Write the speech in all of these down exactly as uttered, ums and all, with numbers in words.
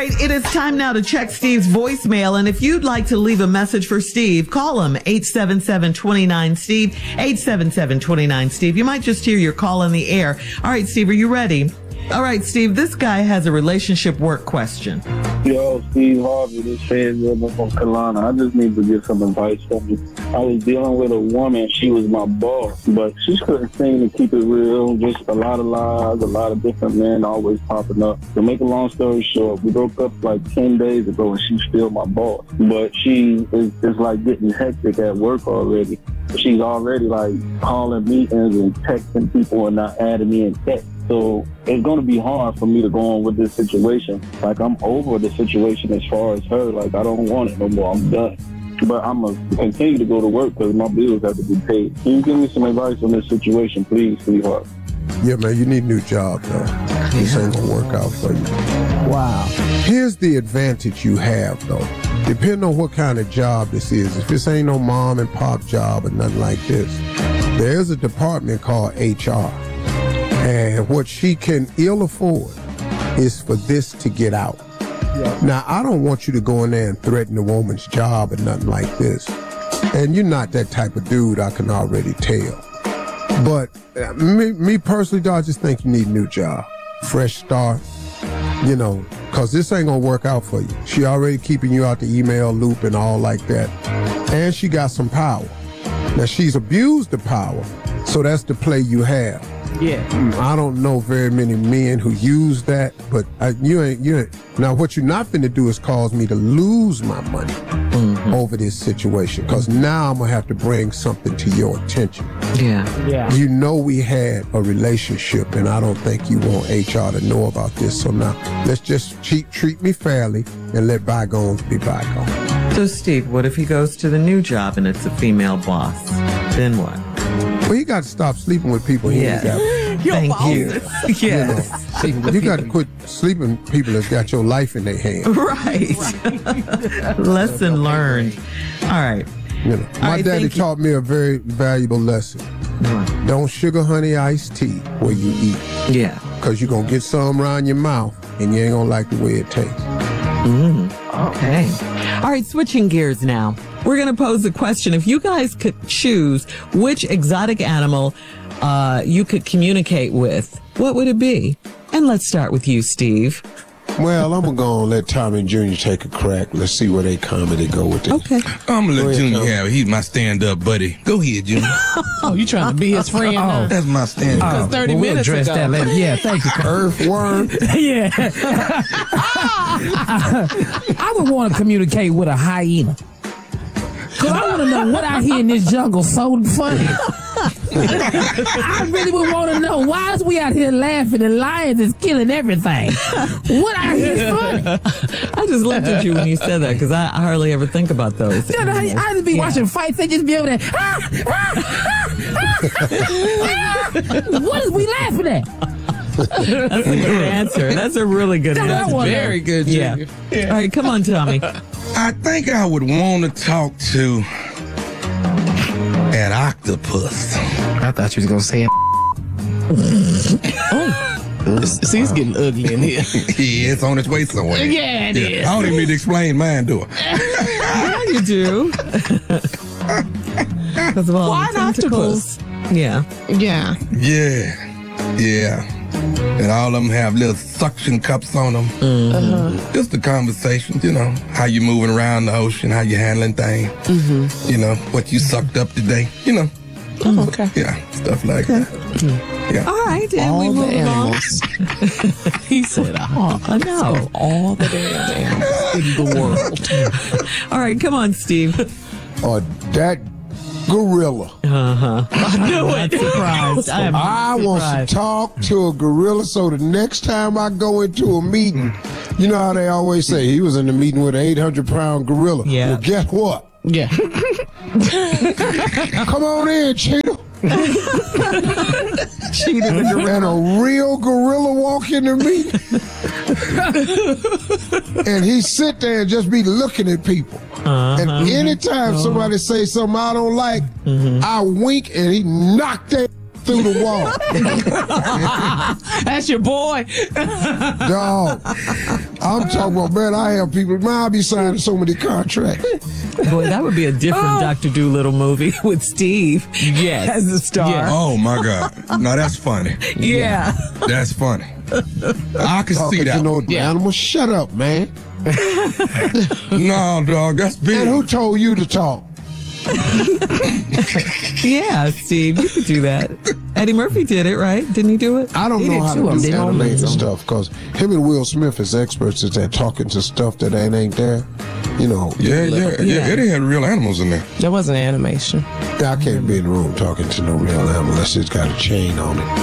right, it is time now to check Steve's voicemail. And if you'd like to leave a message for Steve, call him eight seven seven, two nine, Steve, eight seven seven, two nine, Steve. You might just hear your call in the air. All right, Steve, are you ready? All right, Steve, this guy has a relationship work question. Yo, Steve Harvey, this fan from Kalana. I just need to get some advice from you. I was dealing with a woman. She was my boss, but she couldn't seem to keep it real. Just a lot of lies, a lot of different men always popping up. To make a long story short, we broke up like ten days ago, and she's still my boss. But she is, is like getting hectic at work already. She's already like calling meetings and texting people and not adding me in text. So it's going to be hard for me to go on with this situation. Like, I'm over the situation as far as her. Like, I don't want it no more. I'm done. But I'm going to continue to go to work because my bills have to be paid. Can you give me some advice on this situation, please, sweetheart? Yeah, man, you need a new job, though. This ain't going to work out for you. Wow. Here's the advantage you have, though. Depending on what kind of job this is, if this ain't no mom and pop job or nothing like this, there's a department called H R. And what she can ill afford is for this to get out. Yeah. Now, I don't want you to go in there and threaten a woman's job or nothing like this. And you're not that type of dude, I can already tell. But uh, me, me personally, though, I just think you need a new job. Fresh start, you know, because this ain't going to work out for you. She already keeping you out the email loop and all like that. And she got some power. Now, she's abused the power, so that's the play you have. Yeah. I don't know very many men who use that, but I, you ain't, you ain't. Now, what you're not finna do is cause me to lose my money mm-hmm. over this situation, because now I'm gonna have to bring something to your attention. Yeah. Yeah. You know we had a relationship, and I don't think you want H R to know about this. So now, let's just treat, treat me fairly and let bygones be bygones. So, Steve, what if he goes to the new job and it's a female boss? Then what? Well, you got to stop sleeping with people. He Yeah. ain't got. Thank you. Yes. You know, you got to quit sleeping with people that's got your life in their hands. Right. Lesson learned. All right. You know, my right, daddy taught me a very valuable lesson. What? Don't sugar honey iced tea where you eat. Yeah. Because you're going to get some around your mouth and you ain't going to like the way it tastes. Mm. Okay. All right, switching gears now. We're going to pose a question. If you guys could choose which exotic animal uh, you could communicate with, what would it be? And let's start with you, Steve. Well, I'm going to go and let Tommy Junior take a crack. Let's see where they comedy go with it. Okay. I'm going to let Junior Tommy. have it. He's my stand-up buddy. Go ahead, Junior. Oh, you trying to be his friend now? That's my stand-up. Because thirty Well, we'll minutes address ago. that later. Yeah, thank you. Earthworm. Yeah. I, I would want to communicate with a hyena. Because I want to know what I hear in this jungle so funny. I really would want to know, why is we out here laughing and lions is killing everything? What I hear is funny. I just looked at you when you said that because I, I hardly ever think about those. You know, I, I just be Yeah. watching fights, they just be over there. Ah, ah, ah, ah. What is we laughing at? That's a good answer. That's a really good That answer. one. Very good, Yeah. Junior. All right, come on, Tommy. I think I would want to talk to an octopus. I thought you was going to say it. Oh. See, it's getting ugly in here. Yeah, it's on its way somewhere. Yeah, it is. I don't even need to explain mine to her. Yeah, you do. Because of all Why the an tentacles. Yeah. Yeah. Yeah, yeah. And all of them have little suction cups on them. Uh-huh. Just the conversations, you know, how you moving around the ocean, how you handling things. Mm-hmm. You know, what you sucked up today. You know. Oh, okay. Yeah, stuff like Okay. that. Yeah. All right, and we All the move on. animals. He said, oh, I know. all the damn animals in the world. All right, come on, Steve. Or that gorilla. Uh-huh. I'm not surprised. I am I not want surprised. to talk to a gorilla so the next time I go into a meeting, you know how they always say he was in the meeting with an eight hundred pound gorilla. Yeah. Well, guess what? Yeah. Come on in, Cheetah. Cheetah the gorilla. And a real gorilla walk in the meeting. And he sit there and just be looking at people. Uh-huh. And anytime somebody say something I don't like, I wink and he knock that through the wall. That's your boy. Dog. I I'm talking about, man, I have people, man, I be signing so many contracts. Boy, that would be a different Doctor Doolittle movie with Steve Yes. as the star. Yes. Oh my God. No, that's funny. Yeah. That's funny. I can Talking see to that. no animal. Shut up, man. No, dog, that's big. And who told you to talk? Yeah, Steve, you could do that. Eddie Murphy did it, right? Didn't he do it? I don't He know did how two of to them, do didn't he? animated stuff because him and Will Smith is experts at that, talking to stuff that ain't, ain't there. You know, Yeah, yeah, yeah, Yeah. Eddie had real animals in there. That wasn't animation. I can't be in the room talking to no real animal unless it's got a chain on it.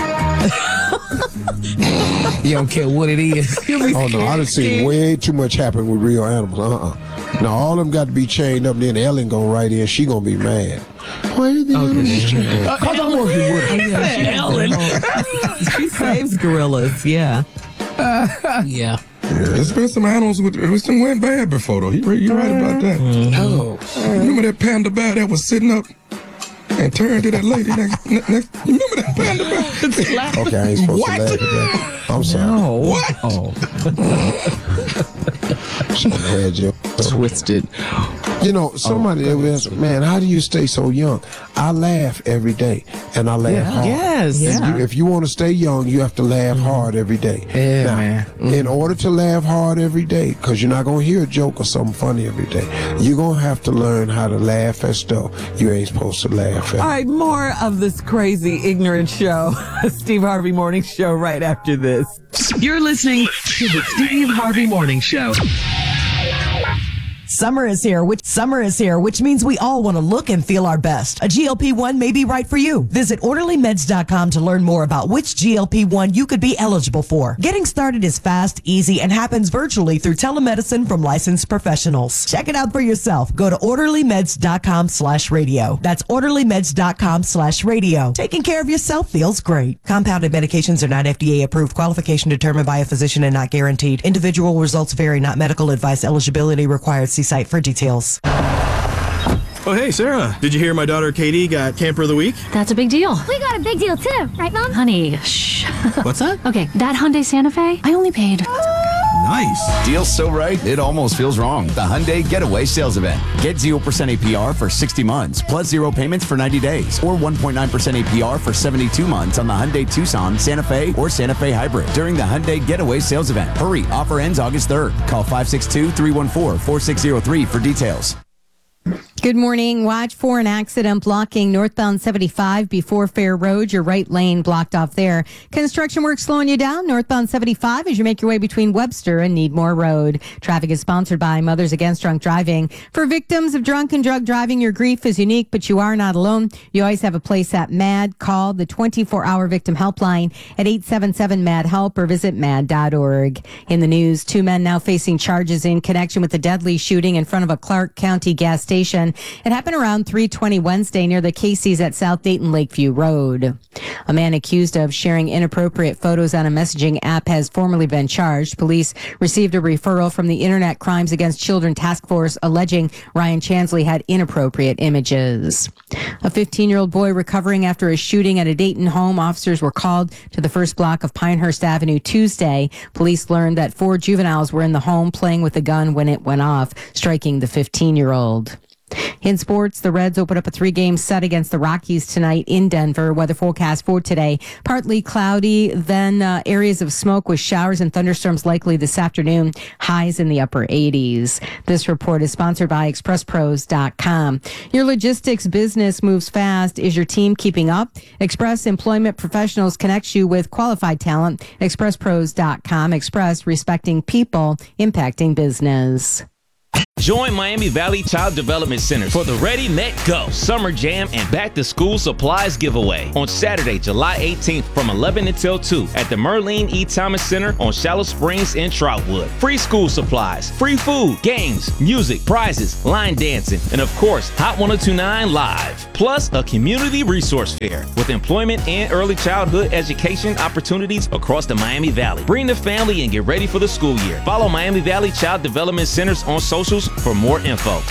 You don't care what it is. Oh no, I done seen way too much happen with real animals. Uh-uh. Now all of them got to be chained up. Then Ellen gonna right in. She gonna be mad. Why is the animals chained? Cause I'm working with her. Ellen. She saves gorillas, yeah. Yeah. There's been some animals with, with some went bad before, though. You, you're right about that. Oh. Remember that panda bear that was sitting up and turned to that lady next? ne- next you remember that panda bear? Okay, I ain't supposed What? to laugh at that. I'm sorry. Oh. What? Oh. Should've had you. Twisted. You know, somebody ever asked, man, how do you stay so young? I laugh every day, and I laugh hard. Yes. And you, if you want to stay young, you have to laugh hard every day. Yeah, Now, man. in order to laugh hard every day, because you're not going to hear a joke or something funny every day, you're going to have to learn how to laugh at stuff you ain't supposed to laugh at. All right, more of this crazy, ignorant show. Steve Harvey Morning Show right after this. You're listening to the Steve Harvey Morning Show. Summer is here, which summer is here, which means we all want to look and feel our best. A G L P one may be right for you. Visit orderly meds dot com to learn more about which G L P one you could be eligible for. Getting started is fast, easy, and happens virtually through telemedicine from licensed professionals. Check it out for yourself. Go to orderly meds dot com slash radio. That's orderly meds dot com slash radio. Taking care of yourself feels great. Compounded medications are not F D A approved. Qualification determined by a physician and not guaranteed. Individual results vary, not medical advice. Eligibility required. See site for details. Oh, hey, Sarah. Did you hear my daughter Katie got Camper of the Week? That's a big deal. We got a big deal too, right, Mom? Honey, shh. What's that? Okay, that Hyundai Santa Fe, I only paid. Nice. Deal's so right, it almost feels wrong. The Hyundai Getaway Sales Event. Get zero percent A P R for sixty months, plus zero payments for ninety days, or one point nine percent A P R for seventy-two months on the Hyundai Tucson, Santa Fe, or Santa Fe Hybrid during the Hyundai Getaway Sales Event. Hurry, offer ends August third. Call five six two, three one four, four six zero three for details. Good morning. Watch for an accident blocking northbound seventy-five before Fair Road. Your right lane blocked off there. Construction work slowing you down northbound seventy-five as you make your way between Webster and Needmore Road. Traffic is sponsored by Mothers Against Drunk Driving. For victims of drunk and drug driving, your grief is unique, but you are not alone. You always have a place at MAD. Call the twenty-four hour victim helpline at eight seven seven MAD HELP or visit mad dot org. In the news, two men now facing charges in connection with the deadly shooting in front of a Clark County gas station. It happened around three twenty Wednesday near the Casey's at South Dayton Lakeview Road. A man accused of sharing inappropriate photos on a messaging app has formally been charged. Police received a referral from the Internet Crimes Against Children Task Force alleging Ryan Chansley had inappropriate images. A fifteen-year-old boy recovering after a shooting at a Dayton home. Officers were called to the first block of Pinehurst Avenue Tuesday. Police learned that four juveniles were in the home playing with a gun when it went off, striking the fifteen-year-old. In sports, the Reds open up a three-game set against the Rockies tonight in Denver. Weather forecast for today, partly cloudy, then uh, areas of smoke with showers and thunderstorms likely this afternoon, highs in the upper eighties. This report is sponsored by express pros dot com. Your logistics business moves fast. Is your team keeping up? Express Employment Professionals connects you with qualified talent. express pros dot com. Express, respecting people, impacting business. Join Miami Valley Child Development Center for the Ready, Net, Go Summer Jam and Back to School Supplies Giveaway on Saturday, July eighteenth from eleven until two at the Merlene E. Thomas Center on Shallow Springs in Troutwood. Free school supplies, free food, games, music, prizes, line dancing, and of course, Hot ten twenty-nine Live. Plus, a community resource fair with employment and early childhood education opportunities across the Miami Valley. Bring the family and get ready for the school year. Follow Miami Valley Child Development Centers on socials for more info.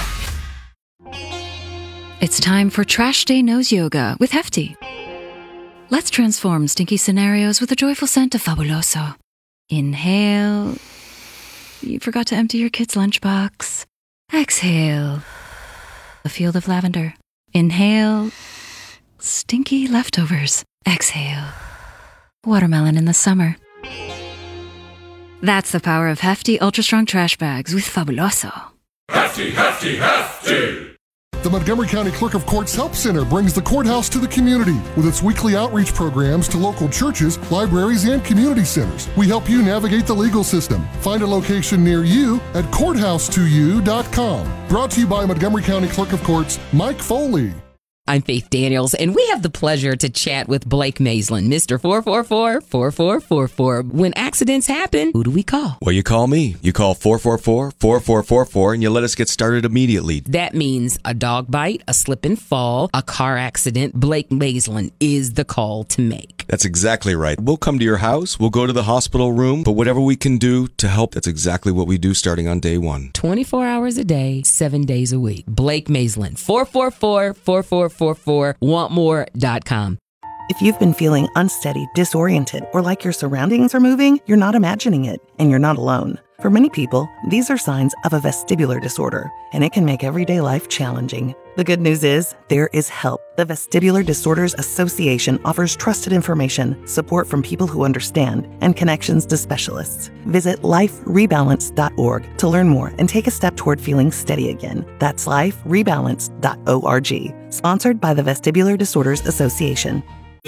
It's time for Trash Day Nose Yoga with Hefty. Let's transform stinky scenarios with a joyful scent of Fabuloso. Inhale. You forgot to empty your kid's lunchbox. Exhale. A field of lavender. Inhale. Stinky leftovers. Exhale. Watermelon in the summer. That's the power of Hefty Ultra Strong Trash Bags with Fabuloso. Hefty, hefty, hefty! The Montgomery County Clerk of Courts Help Center brings the courthouse to the community with its weekly outreach programs to local churches, libraries, and community centers. We help you navigate the legal system. Find a location near you at courthouse to you dot com. Brought to you by Montgomery County Clerk of Courts, Mike Foley. I'm Faith Daniels, and we have the pleasure to chat with Blake Maislin, Mister four four four, four four four four. When accidents happen, who do we call? Well, you call me. You call four four four, four four four four, and you let us get started immediately. That means a dog bite, a slip and fall, a car accident. Blake Maislin is the call to make. That's exactly right. We'll come to your house, we'll go to the hospital room, but whatever we can do to help, that's exactly what we do starting on day one. twenty-four hours a day, seven days a week. Blake Maislin, four four four, four four four four, want more dot com. If you've been feeling unsteady, disoriented, or like your surroundings are moving, you're not imagining it, and you're not alone. For many people, these are signs of a vestibular disorder, and it can make everyday life challenging. The good news is, there is help. The Vestibular Disorders Association offers trusted information, support from people who understand, and connections to specialists. Visit life rebalance dot org to learn more and take a step toward feeling steady again. That's life rebalance dot org. Sponsored by the Vestibular Disorders Association.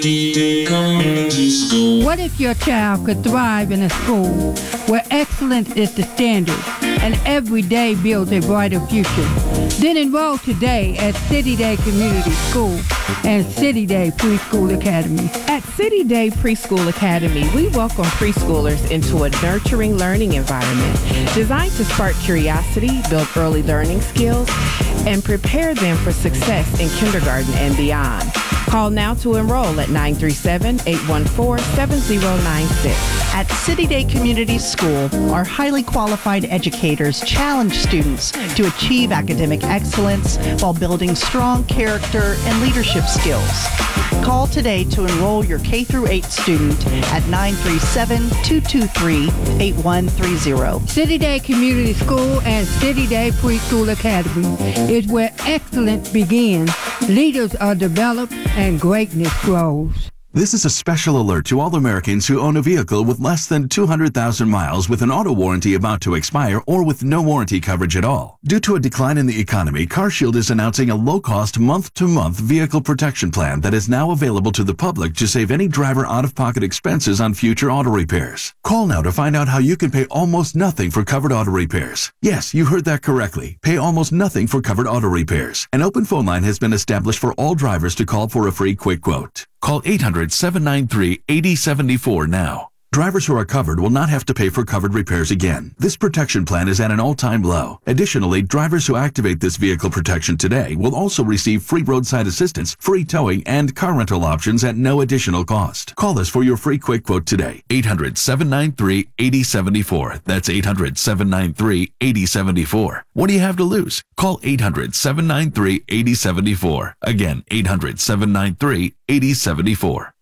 What if your child could thrive in a school where excellence is the standard and every day builds a brighter future? Then enroll today at City Day Community School and City Day Preschool Academy. At City Day Preschool Academy, we welcome preschoolers into a nurturing learning environment designed to spark curiosity, build early learning skills, and prepare them for success in kindergarten and beyond. Call now to enroll at nine three seven, eight one four, seven zero nine six. At City Day Community School, our highly qualified educators challenge students to achieve academic excellence while building strong character and leadership skills. Call today to enroll your K through eight student at nine three seven, two two three, eight one three zero. City Day Community School and City Day Preschool Academy is where excellence begins, leaders are developed, and greatness grows. This is a special alert to all Americans who own a vehicle with less than two hundred thousand miles with an auto warranty about to expire or with no warranty coverage at all. Due to a decline in the economy, CarShield is announcing a low-cost month-to-month vehicle protection plan that is now available to the public to save any driver out-of-pocket expenses on future auto repairs. Call now to find out how you can pay almost nothing for covered auto repairs. Yes, you heard that correctly. Pay almost nothing for covered auto repairs. An open phone line has been established for all drivers to call for a free quick quote. Call eight hundred, seven nine three, eight zero seven four now. Drivers who are covered will not have to pay for covered repairs again. This protection plan is at an all-time low. Additionally, drivers who activate this vehicle protection today will also receive free roadside assistance, free towing, and car rental options at no additional cost. Call us for your free quick quote today. eight hundred, seven nine three, eight zero seven four. That's eight hundred, seven nine three, eight zero seven four. What do you have to lose? Call eight hundred, seven nine three, eight zero seven four. Again, eight hundred, seven nine three, eight zero seven four.